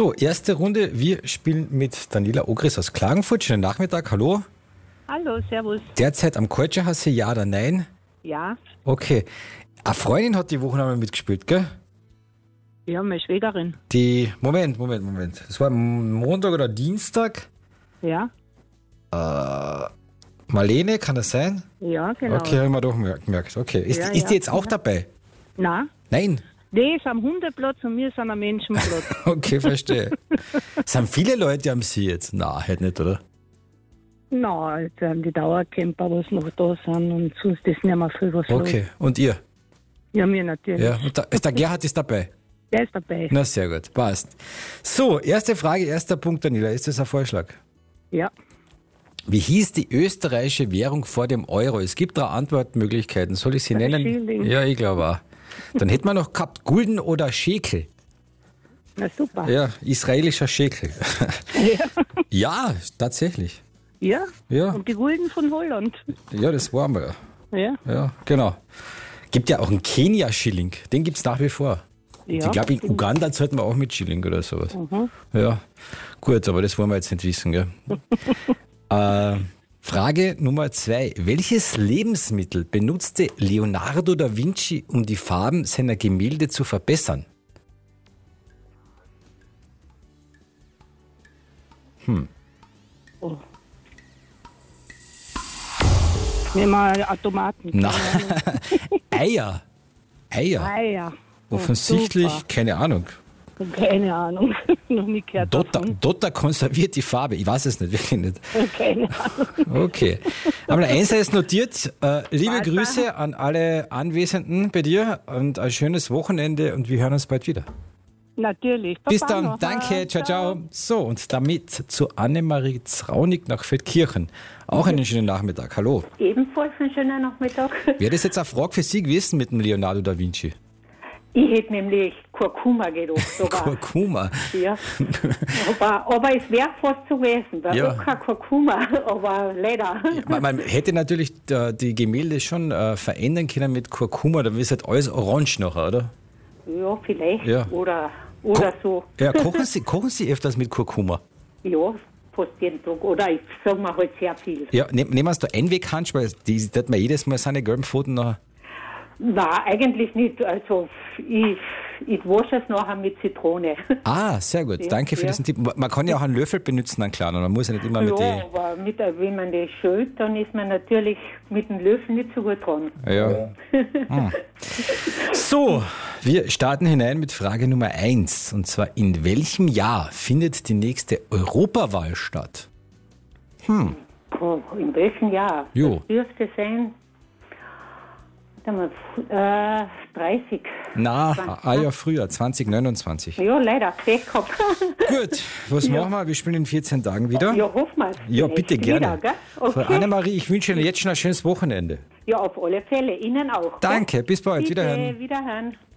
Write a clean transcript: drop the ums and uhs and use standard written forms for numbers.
So, erste Runde. Wir spielen mit Daniela Ogris aus Klagenfurt. Schönen Nachmittag, hallo. Hallo, servus. Derzeit am Kulturhaus, ja oder nein? Ja, Okay. Eine Freundin hat die Woche einmal mitgespielt, gell? ja, meine Schwägerin. Moment. Das war Montag oder Dienstag. Ja, Marlene, kann das sein? ja, genau. Okay, haben wir doch gemerkt. Okay. Ist, Ja, ist die ja. jetzt auch dabei? Nein, Nein? die ist am Hundeplatz und wir sind am Menschenplatz. Okay, verstehe. Sind viele Leute am See jetzt? Na, halt nicht, oder? Nein, jetzt haben die Dauercamper, was noch da sind und sonst ist nicht mehr viel was los. Okay. Und ihr? Ja, mir natürlich. Ja. Und der Gerhard ist dabei? Der ist dabei. Na, sehr gut. Passt. So, erste Frage, erster Punkt, Daniela. Ist das ein Vorschlag? Ja, Wie hieß die österreichische Währung vor dem Euro? Es gibt 3 Antwortmöglichkeiten. Soll ich sie nennen? Schilling. Ja, ich glaube auch. Dann hätten wir noch gehabt Gulden oder Schekel. na super. Ja, israelischer Schekel. Ja. Ja, tatsächlich. Ja, Ja, und die Gulden von Holland. ja, das waren wir. Ja, Ja, genau. Gibt ja auch einen Kenia-Schilling. Den gibt es nach wie vor. ja. Ich glaube, in Uganda zahlt man auch mit Schilling oder sowas. Ja, gut, aber das wollen wir jetzt nicht wissen, gell? Frage Nummer 2. Welches Lebensmittel benutzte Leonardo da Vinci, um die Farben seiner Gemälde zu verbessern? Oh. Nehmen wir Automaten. Na, Eier. Eier. Ah ja. Offensichtlich, Super. keine Ahnung. Keine Ahnung. Noch nie gehört davon. Dotter konserviert die Farbe. Ich weiß es nicht, wirklich nicht. Keine Ahnung. Okay. Aber der Einser ist notiert. Liebe Weiter. Grüße an alle Anwesenden bei dir und ein schönes Wochenende und wir hören uns bald wieder. Natürlich. Bis Baba dann. noch. Danke. Ciao, ciao. So, und damit zu Annemarie Zraunig nach Feldkirchen. Auch einen schönen Nachmittag. Hallo. Ebenfalls einen schönen Nachmittag. Wäre das jetzt eine Frage für Sie gewesen mit dem Leonardo da Vinci? Ich hätte nämlich Kurkuma gedacht. Aber, Kurkuma. ja. aber es wäre fast so gewesen. Der Ja. Ocker Kurkuma, aber leider. Man hätte natürlich die Gemälde schon verändern können mit Kurkuma, dann ist halt alles orange nachher, oder? Ja, vielleicht. Ja. Oder Ko- so. Ja, kochen Sie öfters mit Kurkuma? Ja, fast jeden Tag. Oder ich sage mir halt sehr viel. Ja, nehmen wir da Einweghandschuhe, weil die hat man jedes Mal seine gelben Pfoten nachher. Nein, eigentlich nicht. Also ich wasche es nachher mit Zitrone. Ah, sehr gut. Ja, Danke für ja. diesen Tipp. Man kann ja auch einen Löffel benutzen, einen kleinen. Man muss ja nicht immer mit Ja, aber wenn man das schält, dann ist man natürlich mit dem Löffel nicht so gut dran. Ja. So, wir starten hinein mit Frage Nummer 1. Und zwar, in welchem Jahr findet die nächste Europawahl statt? Oh, in welchem Jahr? Jo. Das dürfte sein, warte mal, 30. Na, ein Jahr früher, 2029. Ja, leider, Pech gehabt. Gut, was machen wir? Wir spielen in 14 Tagen wieder. Ja, hoffen wir. Ja, bitte gerne. Wieder, gell? Frau Okay. Annemarie, ich wünsche Ihnen jetzt schon ein schönes Wochenende. Ja, auf alle Fälle. Ihnen auch. Danke, bis bald. Bitte, Wiederhören. Wiederhören.